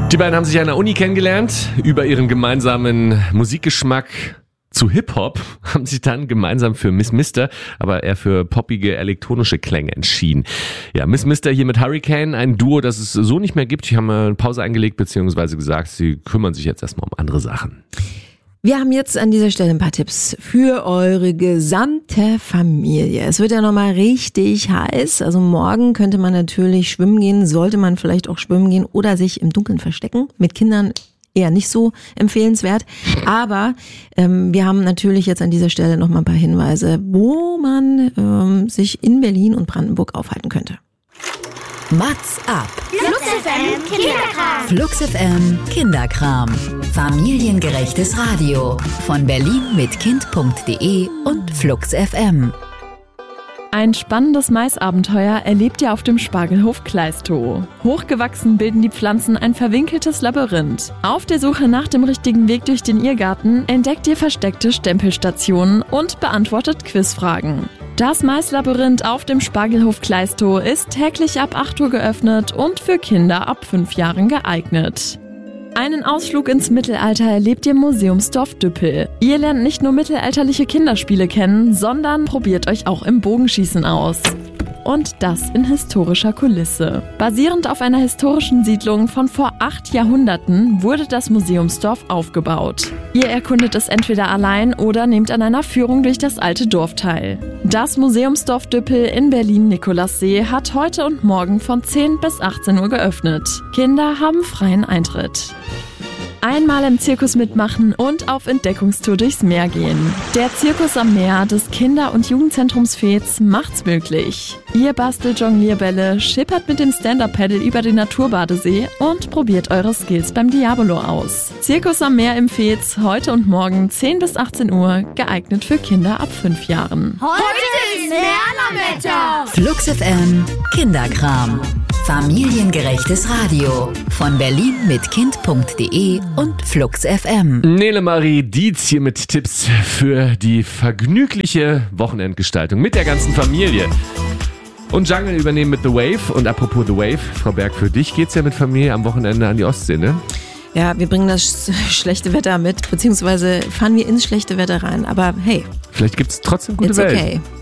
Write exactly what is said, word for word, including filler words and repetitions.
Die beiden haben sich an der Uni kennengelernt. Über ihren gemeinsamen Musikgeschmack zu Hip-Hop haben sich dann gemeinsam für Miss Mister, aber eher für poppige elektronische Klänge entschieden. Ja, Miss Mister hier mit Hurricane, ein Duo, das es so nicht mehr gibt. Die haben eine Pause eingelegt, beziehungsweise gesagt, sie kümmern sich jetzt erstmal um andere Sachen. Wir haben jetzt an dieser Stelle ein paar Tipps für eure gesamte Familie. Es wird ja nochmal richtig heiß. Also morgen könnte man natürlich schwimmen gehen, sollte man vielleicht auch schwimmen gehen oder sich im Dunkeln verstecken. Mit Kindern eher nicht so empfehlenswert. Aber ähm, wir haben natürlich jetzt an dieser Stelle nochmal ein paar Hinweise, wo man ähm, sich in Berlin und Brandenburg aufhalten könnte. Mats ab. Flux F M Kinderkram. Flux F M Kinderkram. Familiengerechtes Radio. Von Berlin mit Kind punkt de und Flux F M. Ein spannendes Maisabenteuer erlebt ihr auf dem Spargelhof Kleistow. Hochgewachsen bilden die Pflanzen ein verwinkeltes Labyrinth. Auf der Suche nach dem richtigen Weg durch den Irrgarten entdeckt ihr versteckte Stempelstationen und beantwortet Quizfragen. Das Maislabyrinth auf dem Spargelhof Kleistow ist täglich ab acht Uhr geöffnet und für Kinder ab fünf Jahren geeignet. Einen Ausflug ins Mittelalter erlebt ihr im Museumsdorf Düppel. Ihr lernt nicht nur mittelalterliche Kinderspiele kennen, sondern probiert euch auch im Bogenschießen aus. Und das in historischer Kulisse. Basierend auf einer historischen Siedlung von vor acht Jahrhunderten wurde das Museumsdorf aufgebaut. Ihr erkundet es entweder allein oder nehmt an einer Führung durch das alte Dorf teil. Das Museumsdorf Düppel in Berlin-Nikolassee hat heute und morgen von zehn bis achtzehn Uhr geöffnet. Kinder haben freien Eintritt. Einmal im Zirkus mitmachen und auf Entdeckungstour durchs Meer gehen. Der Zirkus am Meer des Kinder- und Jugendzentrums Veets macht's möglich. Ihr bastelt Jonglierbälle, schippert mit dem Stand-Up-Paddle über den Naturbadesee und probiert eure Skills beim Diabolo aus. Zirkus am Meer im Veets, heute und morgen zehn bis achtzehn Uhr, geeignet für Kinder ab fünf Jahren. Heute ist Lernerwetter. Flux F M Kinderkram. Familiengerechtes Radio. Von Berlin mit Kind punkt de und Flux F M. Nele Marie Dietz hier mit Tipps für die vergnügliche Wochenendgestaltung mit der ganzen Familie. Und Jungle übernehmen mit The Wave. Und apropos The Wave, Frau Berg, für dich geht's ja mit Familie am Wochenende an die Ostsee, ne? Ja, wir bringen das schlechte Wetter mit, beziehungsweise fahren wir ins schlechte Wetter rein. Aber hey, vielleicht gibt's trotzdem gute it's Welt. Okay.